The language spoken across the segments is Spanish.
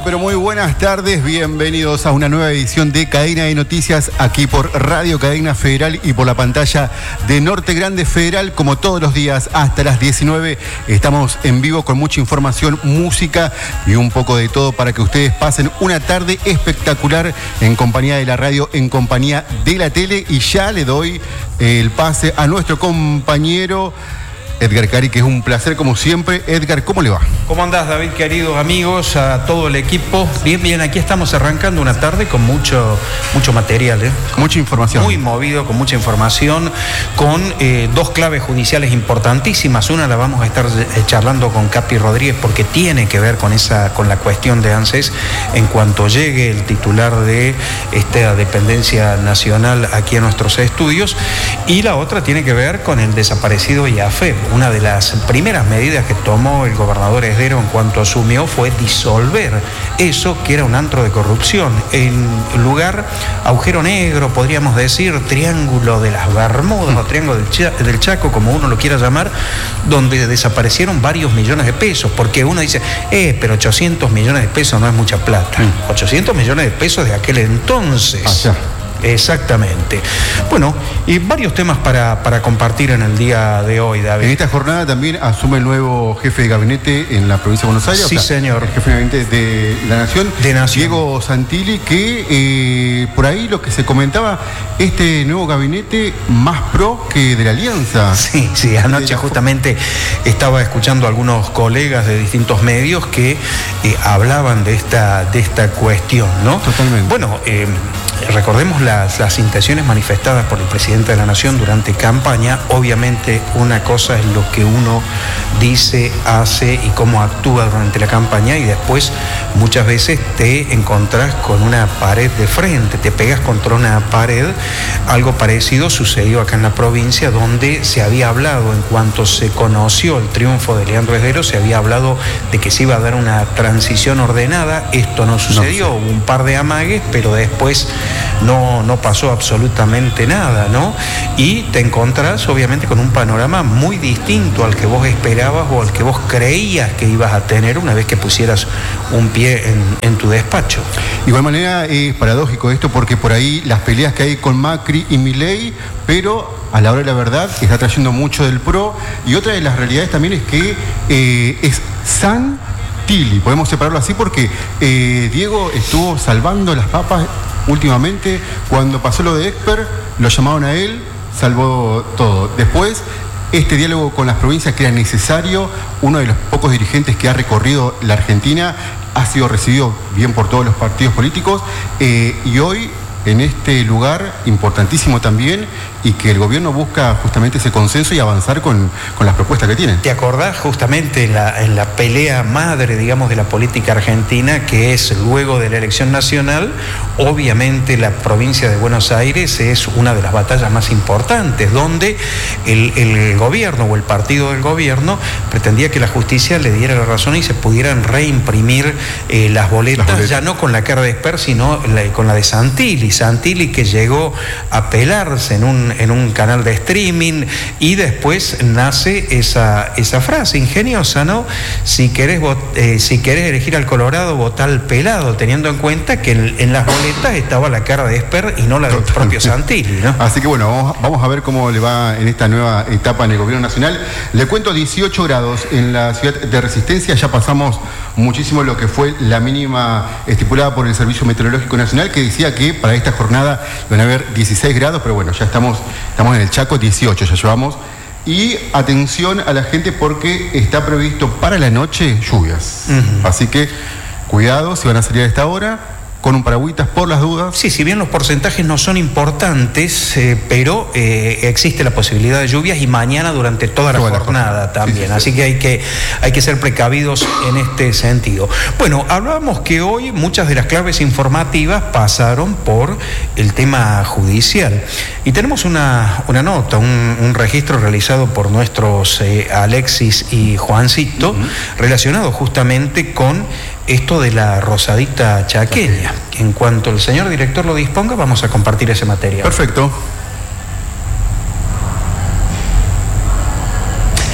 pero muy buenas tardes. Bienvenidos a una nueva edición de Cadena de Noticias aquí por Radio Cadena Federal y por la pantalla de Norte Grande Federal. Como todos los días hasta las 19 estamos en vivo con mucha información, música y un poco de todo para que ustedes pasen una tarde espectacular en compañía de la radio, en compañía de la tele. Y ya le doy el pase a nuestro compañero Edgar Cari, que es un placer como siempre. Edgar, ¿cómo le va? ¿Cómo andás, David, queridos amigos, a todo el equipo? Bien, aquí estamos arrancando una tarde con mucho material, Mucha información. Muy movido, con mucha información, con dos claves judiciales importantísimas. Una la vamos a estar charlando con Capi Rodríguez porque tiene que ver con la cuestión de ANSES en cuanto llegue el titular de esta dependencia nacional aquí a nuestros estudios. Y la otra tiene que ver con el desaparecido IAFE. Una de las primeras medidas que tomó el gobernador Esdero en cuanto asumió fue disolver eso que era un antro de corrupción. En lugar, agujero negro, podríamos decir, triángulo de las Bermudas o triángulo del Chaco, como uno lo quiera llamar, donde desaparecieron varios millones de pesos. Porque uno dice, pero 800 millones de pesos no es mucha plata. 800 millones de pesos de aquel entonces. Exactamente. Bueno, y varios temas para compartir en el día de hoy, David. En esta jornada también asume el nuevo jefe de gabinete en la provincia de Buenos Aires. Sí, señor. El jefe de gabinete de la Nación. Diego Santilli, que por ahí lo que se comentaba, este nuevo gabinete más pro que de la Alianza. Sí, anoche justamente estaba escuchando a algunos colegas de distintos medios que hablaban de esta cuestión, ¿no? Totalmente. Bueno, recordemos las intenciones manifestadas por el presidente de la Nación durante campaña. Obviamente una cosa es lo que uno dice, hace y cómo actúa durante la campaña, y después muchas veces te encontrás con una pared de frente, te pegas contra una pared. Algo parecido sucedió acá en la provincia, donde se había hablado, en cuanto se conoció el triunfo de Leandro Esdero, se había hablado de que se iba a dar una transición ordenada. Esto no sucedió, hubo un par de amagues, pero después no pasó absolutamente nada, ¿no? Y te encontrás obviamente con un panorama muy distinto al que vos esperabas o al que vos creías que ibas a tener una vez que pusieras un pie en tu despacho. De igual manera es paradójico esto, porque por ahí las peleas que hay con Macri y Milei, pero a la hora de la verdad está trayendo mucho del PRO. Y otra de las realidades también es que es Santilli, podemos separarlo así, porque Diego estuvo salvando las papas últimamente. Cuando pasó lo de Esper, lo llamaron a él, salvó todo. Después, este diálogo con las provincias que era necesario, uno de los pocos dirigentes que ha recorrido la Argentina, ha sido recibido bien por todos los partidos políticos, y hoy en este lugar importantísimo también, y que el gobierno busca justamente ese consenso y avanzar con las propuestas que tienen. ¿Te acordás justamente en la pelea madre, digamos, de la política argentina, que es luego de la elección nacional? Obviamente la provincia de Buenos Aires es una de las batallas más importantes, donde el gobierno o el partido del gobierno pretendía que la justicia le diera la razón y se pudieran reimprimir las boletas, ya no con la cara de Esper, sino con la de Santilli, que llegó a pelarse en un canal de streaming, y después nace esa frase ingeniosa, ¿no? Si querés elegir al Colorado, votá al pelado, teniendo en cuenta que en las boletas estaba la cara de Esper y no la del propio Santilli, ¿no? Así que bueno, vamos a ver cómo le va en esta nueva etapa en el gobierno nacional. Le cuento, 18 grados en la ciudad de Resistencia. Ya pasamos muchísimo lo que fue la mínima estipulada por el Servicio Meteorológico Nacional, que decía que para esta jornada van a haber 16 grados, pero bueno, ya estamos en el Chaco, 18 ya llevamos. Y atención a la gente, porque está previsto para la noche lluvias. Así que cuidado si van a salir a esta hora, con un paragüitas por las dudas. Sí, si bien los porcentajes no son importantes, pero existe la posibilidad de lluvias, y mañana durante toda la jornada también. Sí. Así que hay que ser precavidos en este sentido. Bueno, hablábamos que hoy muchas de las claves informativas pasaron por el tema judicial. Y tenemos una nota, un registro realizado por nuestros Alexis y Juancito, relacionado justamente con esto de la rosadita chaqueña. En cuanto el señor director lo disponga, vamos a compartir ese material. Perfecto.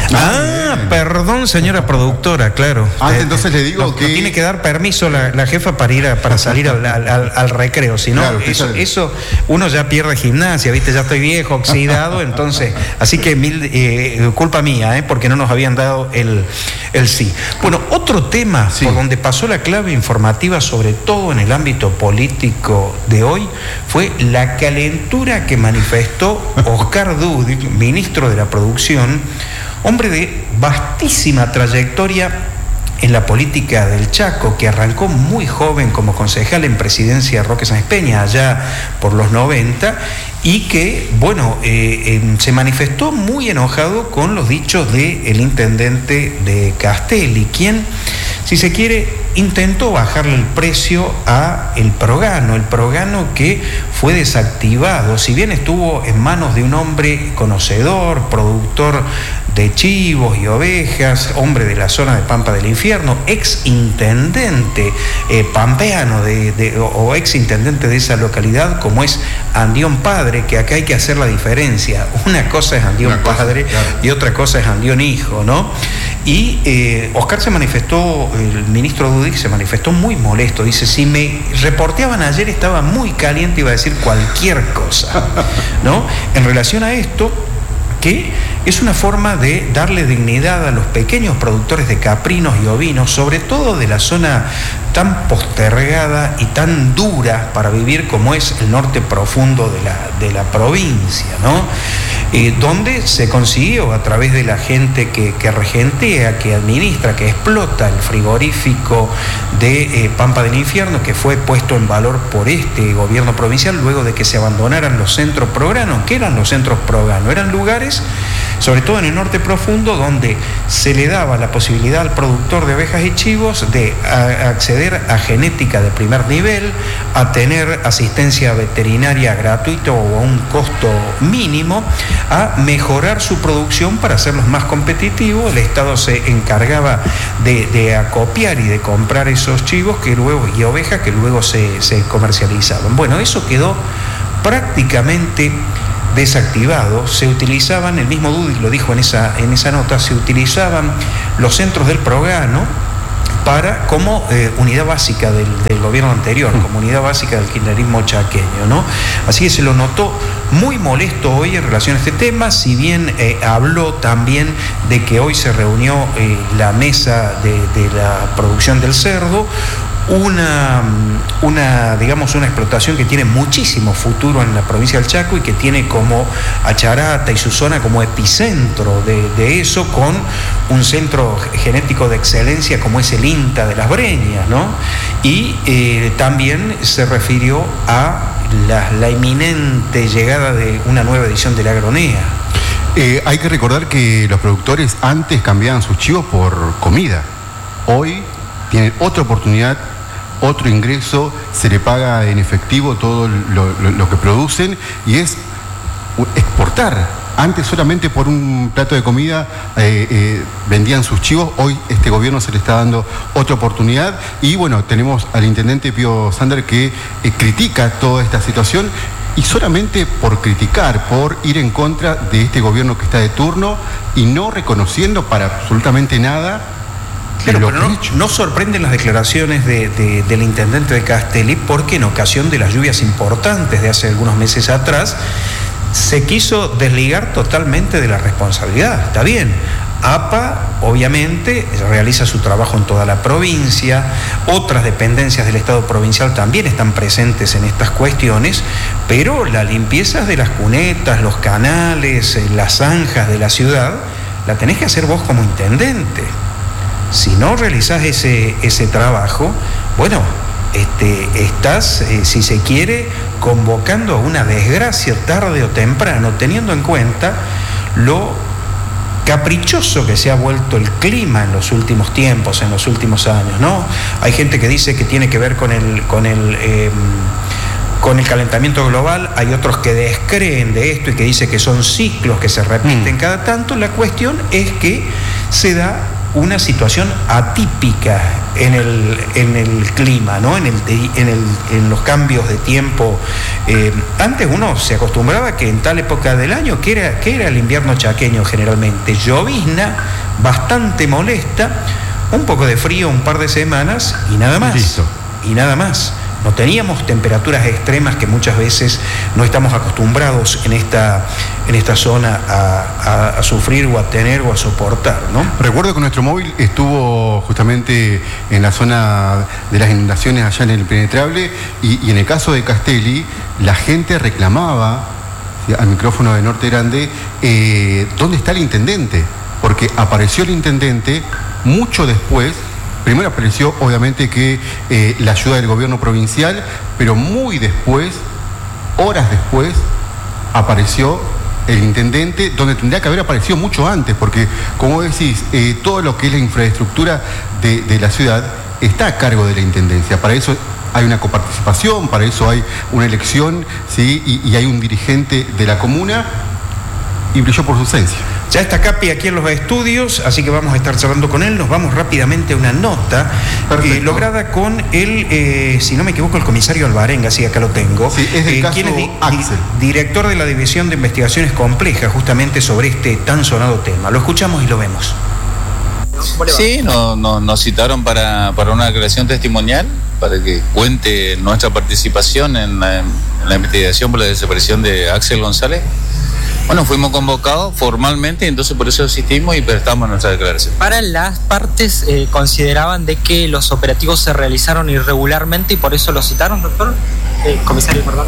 Perdón, señora productora, claro. Entonces le digo que... tiene que dar permiso la jefa para salir al recreo, si no, claro, eso uno ya pierde gimnasia, ¿viste? Ya estoy viejo, oxidado, entonces, así que culpa mía, porque no nos habían dado el sí. Bueno, otro tema por donde pasó la clave informativa, sobre todo en el ámbito político de hoy, fue la calentura que manifestó Oscar Dudig, ministro de la Producción, hombre de vastísima trayectoria en la política del Chaco, que arrancó muy joven como concejal en presidencia de Roque Sáenz Peña, allá por los 90, y que, se manifestó muy enojado con los dichos del intendente de Castelli, quien, si se quiere, intentó bajarle el precio a el Progano que fue desactivado, si bien estuvo en manos de un hombre conocedor, productor de chivos y ovejas, hombre de la zona de Pampa del Infierno, ex intendente pampeano o ex intendente de esa localidad, como es Andión Padre, que acá hay que hacer la diferencia. Una cosa es Andión Padre, claro, y otra cosa es Andión Hijo, ¿no? Y Oscar se manifestó, el ministro Dudig se manifestó muy molesto. Dice, si me reporteaban ayer estaba muy caliente, iba a decir cualquier cosa, ¿no? En relación a esto, que es una forma de darle dignidad a los pequeños productores de caprinos y ovinos, sobre todo de la zona tan postergada y tan dura para vivir como es el norte profundo de la provincia, ¿no? Donde se consiguió a través de la gente que regentea, que administra, que explota el frigorífico de Pampa del Infierno, que fue puesto en valor por este gobierno provincial luego de que se abandonaran los centros Progano. ¿Qué eran los centros Progano? Eran lugares, sobre todo en el norte profundo, donde se le daba la posibilidad al productor de ovejas y chivos de acceder a genética de primer nivel, a tener asistencia veterinaria gratuita o a un costo mínimo, a mejorar su producción para hacerlos más competitivos. El Estado se encargaba de acopiar y de comprar esos chivos y ovejas que luego se comercializaban. Bueno, eso quedó prácticamente desactivado. Se utilizaban, el mismo Dudig lo dijo en esa nota, se utilizaban los centros del Progano como unidad básica del gobierno anterior, como unidad básica del kirchnerismo chaqueño, ¿no? Así que se lo notó muy molesto hoy en relación a este tema, si bien habló también de que hoy se reunió la mesa de la producción del cerdo, una explotación que tiene muchísimo futuro en la provincia del Chaco y que tiene como a Charata y su zona como epicentro de eso, con un centro genético de excelencia como es el INTA de las Breñas, ¿no? Y también se refirió a la inminente llegada de una nueva edición de la Agronea. Hay que recordar que los productores antes cambiaban sus chivos por comida. Hoy tienen otra oportunidad, otro ingreso, se le paga en efectivo todo lo que producen y es exportar. Antes solamente por un plato de comida vendían sus chivos, hoy este gobierno se le está dando otra oportunidad y bueno, tenemos al intendente Pío Sander que critica toda esta situación y solamente por criticar, por ir en contra de este gobierno que está de turno y no reconociendo para absolutamente nada. Pero no sorprenden las declaraciones del intendente de Castelli, porque en ocasión de las lluvias importantes de hace algunos meses atrás se quiso desligar totalmente de la responsabilidad. Está bien, APA obviamente realiza su trabajo en toda la provincia, otras dependencias del Estado provincial también están presentes en estas cuestiones, pero la limpieza de las cunetas, los canales, las zanjas de la ciudad, la tenés que hacer vos como intendente. Si no realizás ese trabajo, bueno, estás, si se quiere, convocando a una desgracia tarde o temprano, teniendo en cuenta lo caprichoso que se ha vuelto el clima en los últimos tiempos, en los últimos años, ¿no? Hay gente que dice que tiene que ver con el calentamiento global, hay otros que descreen de esto y que dicen que son ciclos que se repiten cada tanto. La cuestión es que se da una situación atípica en el clima, ¿no? En los cambios de tiempo. Antes uno se acostumbraba que en tal época del año, que era el invierno chaqueño generalmente, llovizna, bastante molesta, un poco de frío un par de semanas y nada más. Listo. Y nada más. No teníamos temperaturas extremas que muchas veces no estamos acostumbrados en esta zona a sufrir o a tener o a soportar, ¿no? Recuerdo que nuestro móvil estuvo justamente en la zona de las inundaciones allá en el Impenetrable y en el caso de Castelli, la gente reclamaba, ¿sí?, al micrófono de Norte Grande, ¿dónde está el intendente? Porque apareció el intendente mucho después. Primero apareció, obviamente, que la ayuda del gobierno provincial, pero muy después, horas después, apareció el intendente, donde tendría que haber aparecido mucho antes, porque, como decís, todo lo que es la infraestructura de la ciudad está a cargo de la intendencia. Para eso hay una coparticipación, para eso hay una elección, ¿sí?, y hay un dirigente de la comuna, y brilló por su ausencia. Ya está Capi aquí en los estudios, así que vamos a estar charlando con él. Nos vamos rápidamente a una nota lograda con el, si no me equivoco, el comisario Alvarenga, sí, acá lo tengo. Sí, es el caso quien es Axel. Director de la División de Investigaciones Complejas, justamente sobre este tan sonado tema. Lo escuchamos y lo vemos. Sí, nos citaron para una declaración testimonial, para que cuente nuestra participación en la investigación por la desaparición de Axel González. Bueno, fuimos convocados formalmente, entonces por eso asistimos y prestamos nuestra declaración. Para las partes consideraban de que los operativos se realizaron irregularmente y por eso los citaron, doctor. Comisario, perdón.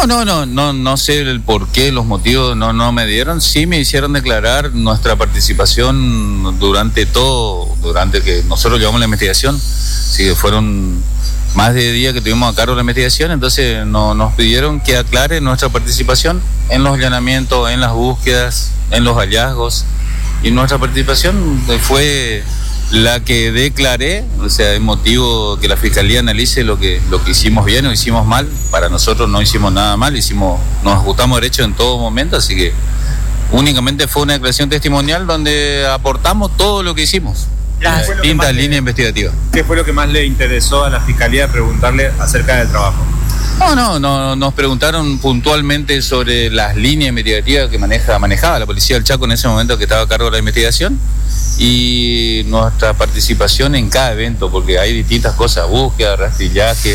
No sé el por qué, los motivos no me dieron. Sí me hicieron declarar nuestra participación durante que nosotros llevamos la investigación. Sí, que fueron más de días que tuvimos a cargo la investigación, entonces nos pidieron que aclare nuestra participación en los allanamientos, en las búsquedas, en los hallazgos, y nuestra participación fue la que declaré, o sea, es motivo que la Fiscalía analice lo que hicimos bien o hicimos mal. Para nosotros no hicimos nada mal, nos ajustamos derecho en todo momento, así que únicamente fue una declaración testimonial donde aportamos todo lo que hicimos. Las distintas líneas investigativas. ¿Qué fue lo que más le interesó a la Fiscalía preguntarle acerca del trabajo? No, nos preguntaron puntualmente sobre las líneas investigativas que manejaba la Policía del Chaco en ese momento que estaba a cargo de la investigación y nuestra participación en cada evento, porque hay distintas cosas, búsqueda, rastrillaje,